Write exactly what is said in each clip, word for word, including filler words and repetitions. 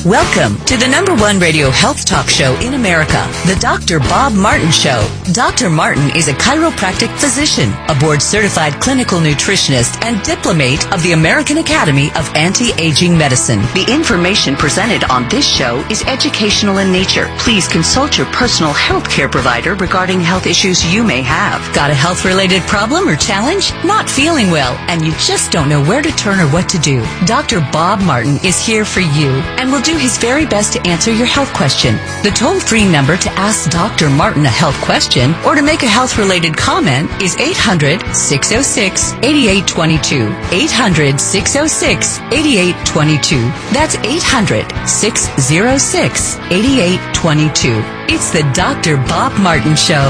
Welcome to the number one radio health talk show in America, the Doctor Bob Martin Show. Doctor Martin is a chiropractic physician, a board-certified clinical nutritionist, and diplomate of the American Academy of Anti-Aging Medicine. The information presented on this show is educational in nature. Please consult your personal health care provider regarding health issues you may have. Got a health-related problem or challenge? Not feeling well, and you just don't know where to turn or what to do? Doctor Bob Martin is here for you and will do his very best to answer your health question. The toll-free number to ask Doctor Martin a health question or to make a health-related comment is eight hundred, six oh six, eight eight two two. eight hundred, six oh six, eight eight two two. That's eight hundred, six oh six, eight eight two two. It's the Doctor Bob Martin Show.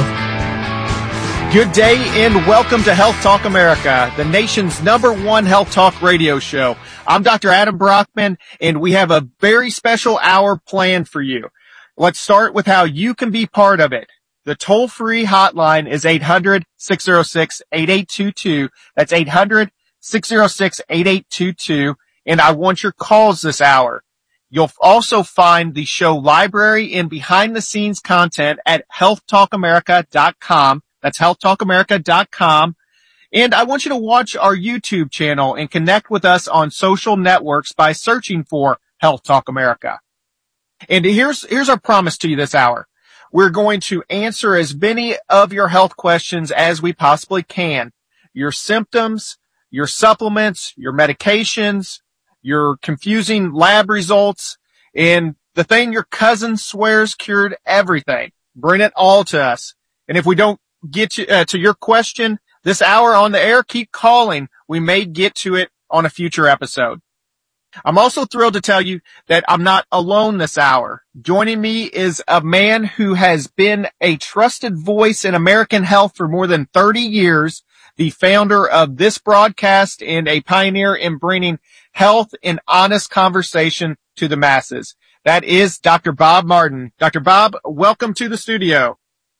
Good day and welcome to Health Talk America, the nation's number one health talk radio show. I'm Doctor Adam Brockman, and we have a very special hour planned for you. Let's start with how you can be part of it. The toll-free hotline is eight hundred, six oh six, eight eight two two. That's eight hundred, six oh six, eight eight two two, and I want your calls this hour. You'll also find the show library and behind-the-scenes content at health talk america dot com. That's health talk america dot com. And I want you to watch our YouTube channel and connect with us on social networks by searching for Health Talk America. And here's, here's our promise to you this hour. We're going to answer as many of your health questions as we possibly can. Your symptoms, your supplements, your medications, your confusing lab results, and the thing your cousin swears cured everything. Bring it all to us. And if we don't get you, uh, to your question this hour on the air, keep calling. We may get to it on a future episode. I'm also thrilled to tell you that I'm not alone this hour. Joining me is a man who has been a trusted voice in American health for more than thirty years, the founder of this broadcast and a pioneer in bringing health and honest conversation to the masses. That is Doctor Bob Martin. Doctor Bob, welcome to the studio.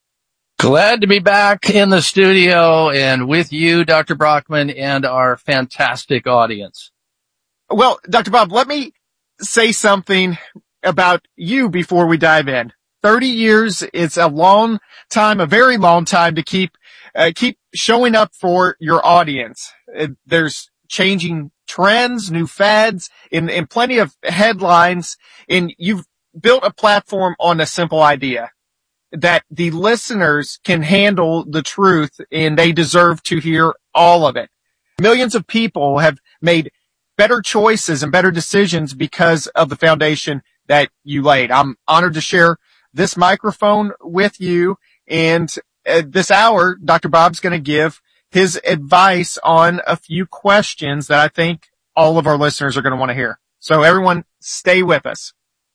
Glad to be back in the studio and with you, Doctor Brockman, and our fantastic audience. Well, Doctor Bob, let me say something about you before we dive in. thirty years is a long time, a very long time to keep, uh, keep showing up for your audience. Uh, there's changing trends, new fads, and, and plenty of headlines, and you've built a platform on a simple idea that the listeners can handle the truth and they deserve to hear all of it. Millions of people have made better choices and better decisions because of the foundation that you laid. I'm honored to share this microphone with you. And uh, this hour, Doctor Bob's going to give his advice on a few questions that I think all of our listeners are going to want to hear. So everyone stay with us.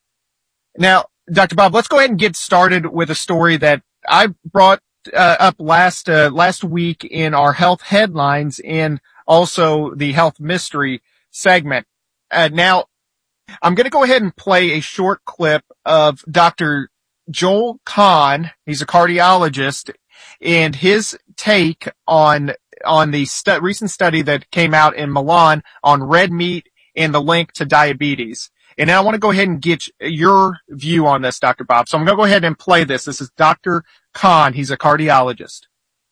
Now, Doctor Bob, let's go ahead and get started with a story that I brought uh, up last uh, last week in our health headlines and also the health mystery segment. Uh, now, I'm going to go ahead and play a short clip of Doctor Joel Kahn. He's a cardiologist, and his take on on the stu- recent study that came out in Milan on red meat and the link to diabetes. And I want to go ahead and get your view on this, Doctor Bob. So I'm going to go ahead and play this. This is Doctor Kahn. He's a cardiologist.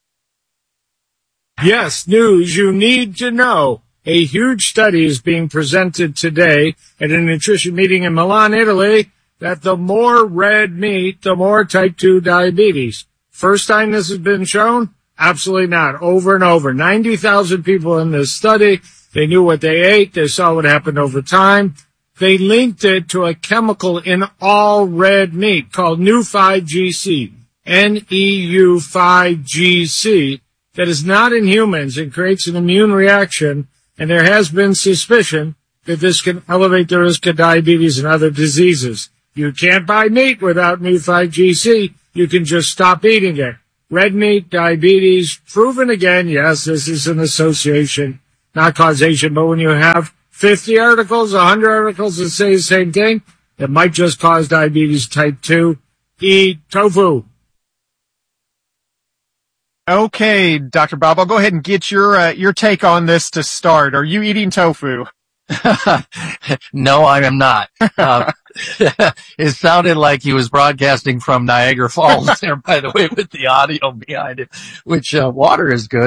Yes, news you need to know. A huge study is being presented today at a nutrition meeting in Milan, Italy, that the more red meat, the more type two diabetes. First time this has been shown? Absolutely not. Over and over. ninety thousand people in this study. They knew what they ate. They saw what happened over time. They linked it to a chemical in all red meat called N E U five G C, N E U five G C, that is not in humans and creates an immune reaction, and there has been suspicion that this can elevate the risk of diabetes and other diseases. You can't buy meat without N E U five G C. You can just stop eating it. Red meat, diabetes, proven again, yes, this is an association, not causation, but when you have fifty articles, one hundred articles that say the same thing, it might just cause diabetes type two. Eat tofu. Okay, Doctor Bob, I'll go ahead and get your uh, your take on this to start. Are you eating tofu? No, I am not. Uh, It sounded like he was broadcasting from Niagara Falls there, by the way, with the audio behind it, which uh, water is good.